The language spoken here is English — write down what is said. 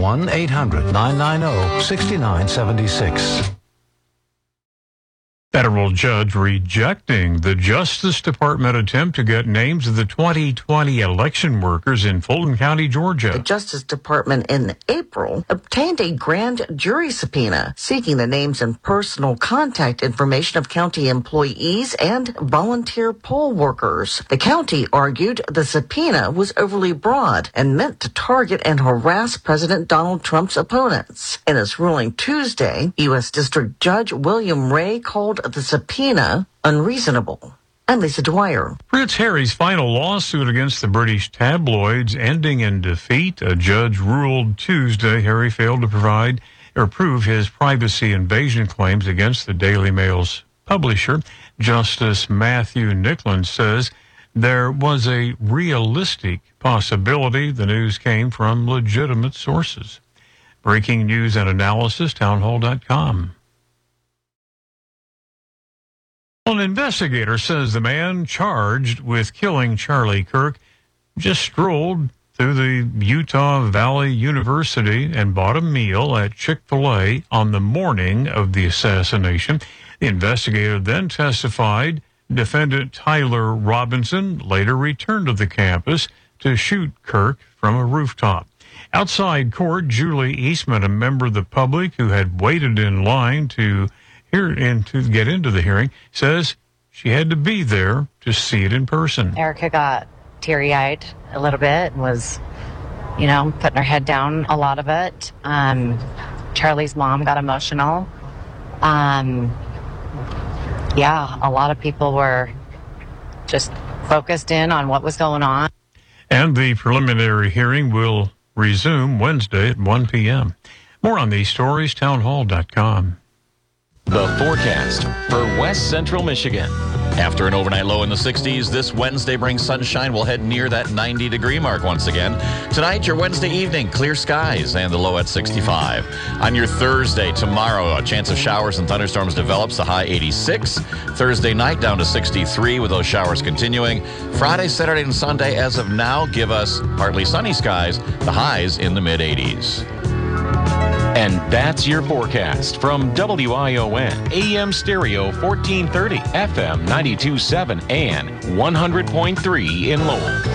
1-800-990-6976. Federal judge rejecting the Justice Department attempt to get names of the 2020 election workers in Fulton County, Georgia. The Justice Department in April obtained a grand jury subpoena seeking the names and personal contact information of county employees and volunteer poll workers. The county argued the subpoena was overly broad and meant to target and harass President Donald Trump's opponents. In his ruling Tuesday, U.S. District Judge William Ray called the subpoena unreasonable. I'm Lisa Dwyer. Prince Harry's final lawsuit against the British tabloids ending in defeat. A judge ruled Tuesday Harry failed to provide or prove his privacy invasion claims against the Daily Mail's publisher. Justice Matthew Nicklin says there was a realistic possibility the news came from legitimate sources. Breaking news and analysis, townhall.com. An investigator says the man charged with killing Charlie Kirk just strolled through the Utah Valley University and bought a meal at Chick-fil-A on the morning of the assassination. The investigator then testified defendant Tyler Robinson later returned to the campus to shoot Kirk from a rooftop. Outside court, Julie Eastman, a member of the public who had waited in line to get into the hearing, says she had to be there to see it in person. Erica got teary-eyed a little bit and was, putting her head down a lot of it. Charlie's mom got emotional. A lot of people were just focused in on what was going on. And the preliminary hearing will resume Wednesday at 1 p.m. More on these stories, townhall.com. The forecast for West Central Michigan. After an overnight low in the 60s, this Wednesday brings sunshine. We'll head near that 90-degree mark once again. Tonight, your Wednesday evening, clear skies and the low at 65. On your Thursday, tomorrow, a chance of showers and thunderstorms develops, the high 86. Thursday night down to 63 with those showers continuing. Friday, Saturday, and Sunday, as of now, give us partly sunny skies, the highs in the mid-80s. And that's your forecast from WION, AM stereo 1430, FM 92.7, and 100.3 in Lowell.